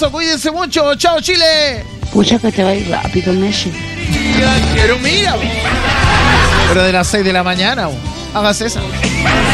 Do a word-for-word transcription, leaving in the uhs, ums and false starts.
abrazo, cuídense mucho. Chao, Chile. Pucha que te va a ir rápido, Messi. Pero mira, pero de las seis de la mañana, hágase esa.